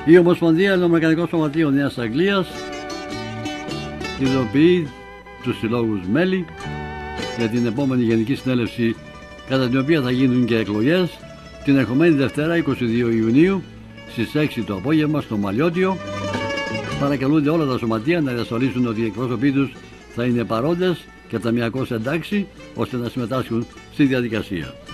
Η Ομοσπονδία Ελληνομηχανικών Σωματείων Νέας Αγγλίας ειδοποιεί τους συλλόγους μέλη για την επόμενη Γενική Συνέλευση, κατά την οποία θα γίνουν και εκλογές την ερχομένη Δευτέρα 22 Ιουνίου στις 6 το απόγευμα στο Μαλιώτιο. Παρακαλούνται όλα τα σωματεία να διασφαλίσουν ότι οι εκπρόσωποι τους θα είναι παρόντες και ταμιακώς εντάξει, ώστε να συμμετάσχουν στη διαδικασία.